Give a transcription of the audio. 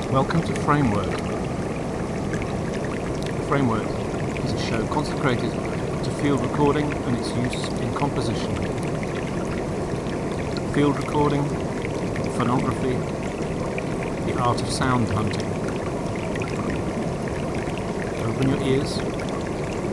Welcome to Framework. Framework is a show consecrated to field recording and its use in composition. Field recording, phonography, the art of sound hunting. Open your ears